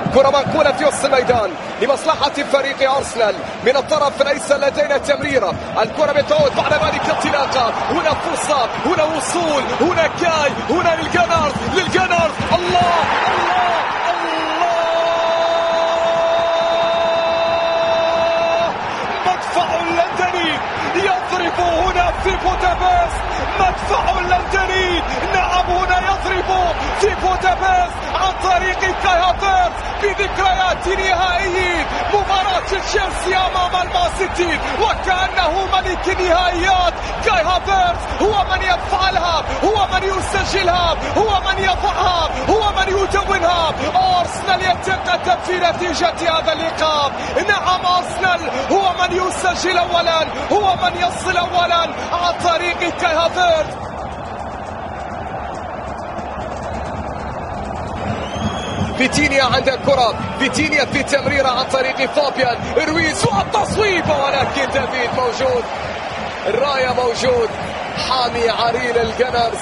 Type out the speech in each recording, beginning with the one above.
كرة منقولة في وسط الميدان لمصلحة فريق أرسنال. من الطرف ليس لدينا تمريرة، الكرة بتعود بعد ذلك انطلاقة. هنا فرصة، هنا وصول، هنا كاي، هنا للجنرز. الله الله الله، مدفع لندني يضرب هنا في بودابست، مدفع لندني نعم هنا يضرب في بودابست عن طريق كاي هافرتز بذكريات نهائي مباراة تشيلسي أمام المان، وكأنه ملك النهائيات. كاي هافرتز هو من يفعلها، هو من يسجلها، هو من يضعها، هو من يدونها. أرسنال يتقدم في نتيجة هذا اللقاء. نعم أرسنال هو من يسجل أولا، هو من يصل أولا عن طريق كاي هافرتز. فيتينيا عند الكرة، فيتينيا في تمريرة عن طريق فابيان رويز والتصويب، ولكن دافيد موجود، الراية موجود، حامي عريل الجنرز.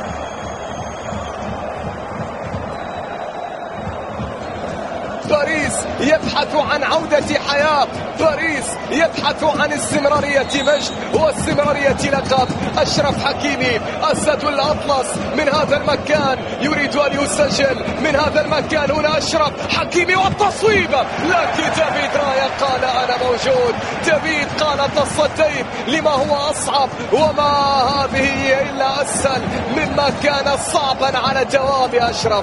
باريس يبحث عن عودة حياة، باريس يبحث عن استمرارية مجد واستمرارية لقب. أشرف حكيمي أسد الأطلس من هذا المكان يريد أن يسجل من هذا المكان. هنا أشرف حكيمي والتصويب، لكن دافيد رايا قال أنا موجود. دافيد قال تصديت لما هو أصعب، وما هذه إلا أسهل مما كان صعبا على دوام أشرف.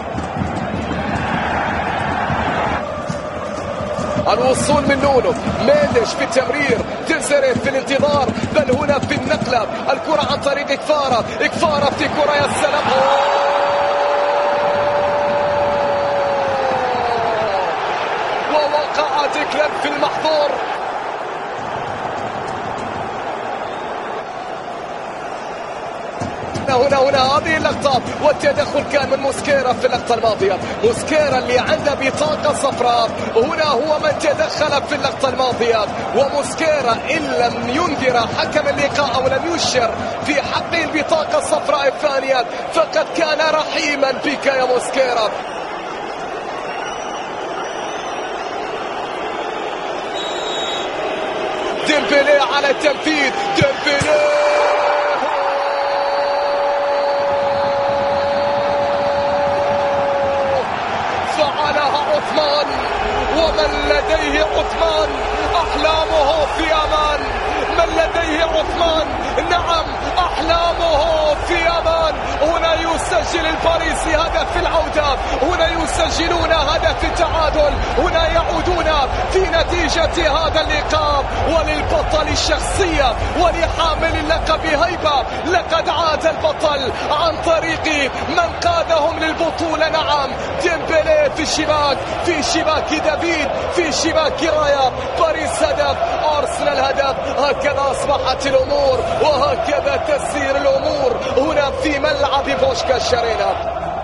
الوصول من نونو مينديش في التمرير، تنسرف في الانتظار، بل هنا في النقلة. الكرة عن طريق إكفارا في كرة، يا سلام، ووقع ديكلان في المحظور. هنا هذه اللقطة، والتدخل كان من موسكيرا في اللقطة الماضية. موسكيرا اللي عنده بطاقة صفراء، هنا هو من تدخل في اللقطة الماضية. وموسكيرا إن لم ينذر حكم اللقاء أو لم يشر في حقه البطاقة الصفراء الثانية فقد كان رحيما بك يا موسكيرا. ديمبلي على التنفيذ، ديمبلي عثمان، ومن لديه عثمان أحلامه في أمان. من لديه عثمان نعم أحلامه في أمان. هنا يسجل الباريسي هدف العودة، هنا يسجلون هدف التعادل، هنا يعودون في نتيجة هذا اللقاء. وللبطل الشخصية ولحامل اللقب هيبة، لقد عاد البطل عن طريق من قادهم للبطولة. نعم ديمبلي في الشباك، في شباك دافيد، في شباك رايا. باريس هدف، أرسنال هدف. هكذا أصبحت الأمور وهكذا تسير الأمور هنا في ملعب بوشكاش أرينا.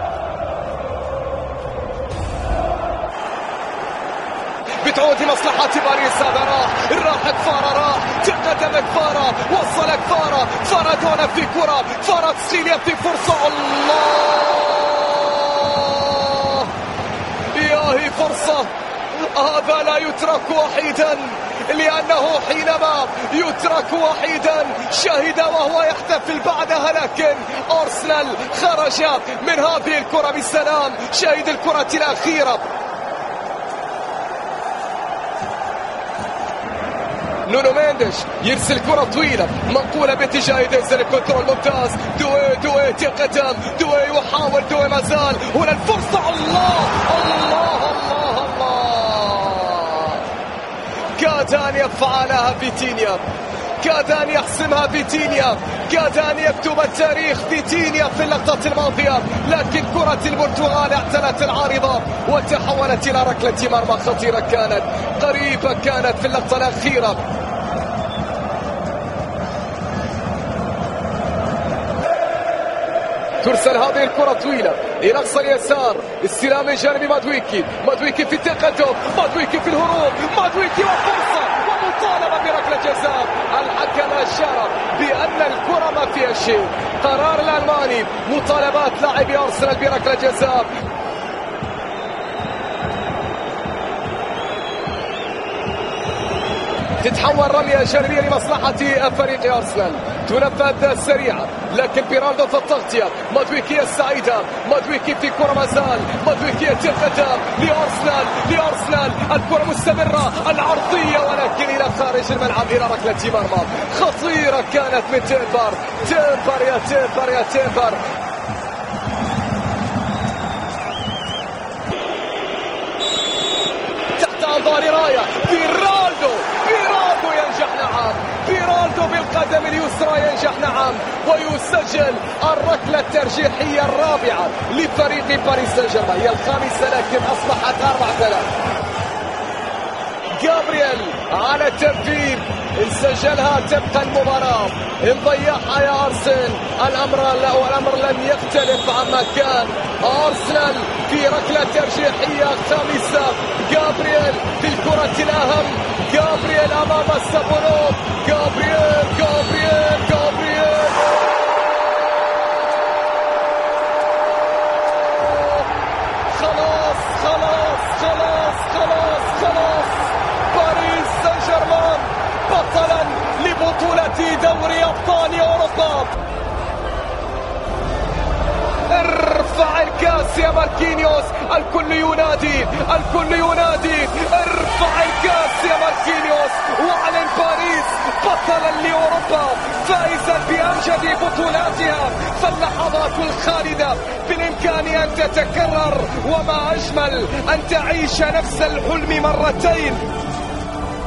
بتعود مصلحة باريس. هذا راح كفارة، راح تقدم كفارة، وصل كفارة، فارادونا في كرة، فاراتسخيليا في فرصة. الله ياهي فرصة، هذا لا يترك وحيدا، لأنه حينما يترك وحيدا شهد وهو يحتفل بعدها. لكن أرسنال خرج من هذه الكرة بالسلام، شهد الكرة الأخيرة. نونو مينديش يرسل كرة طويلة منقولة باتجاه ديزل، كنترول ممتاز. دوي تقدم، دوي يحاول، دوي مازال. هنا الفرصة. الله الله الله الله، كاد أن يفعلها فيتينيا، كاد أن يحسمها فيتينيا، كاد أن يكتب التاريخ فيتينيا في اللقطة الماضية. لكن كرة البرتغال اعتلت العارضة وتحولت إلى ركلة مرمى خطيرة، كانت قريبة، كانت في اللقطة الأخيرة. ترسل هذه الكرة طويلة إلى أقصى اليسار، استلام من جانب مادويكي في التقدم، مادويكي في الهروب، مادويكي وفرصة ومطالبة بركلة جزاء. الحكم أشار بأن الكرة ما فيها شيء. قرار الألماني، مطالبات لاعبي أرسنال بركلة جزاء. تتحول رمية جانبية لمصلحة فريق أرسنال، تنفذ سريعة لكن بيرالدو في التغطية. مادويكي السعيدة، مادويكي في كرة مازال، مادويكي القدام لأرسنال، الكرة مستمرة، العرضية ولكن إلى خارج الملعب إلى ركلة مرمى خطيرة كانت من تيمبر. يا تيمبر تحت أنظار راية. بيرالدو ينجح، نعم، بيرالدو بالقدم اليسرى ينجح، نعم، ويسجل الركلة الترجيحية الرابعة لفريق باريس سان جيرمان، هي الخامسة لكن أصبحت 4-3. جابرييل على التنفيذ، إن سجلها تبقى المباراة، إن ضيعها يا أرسنال الأمر لن يختلف عما كان. أرسنال في ركلة ترجيحية خامسة، جابرييل في الكرة الأهم، جابرييل أمام السابونوف، جابرييل خلاص باريس سان جيرمان بطلا لبطولة دوري أبطال أوروبا. ارفع الكاس يا ماركينيوس، الكل ينادي، ارفع الكاس يا ماركينيوس، واعلن باريس بطلا لأوروبا، فائزا بأمجد بطولاتها. فاللحظات الخالدة بالإمكان أن تتكرر، وما أجمل أن تعيش نفس الحلم مرتين.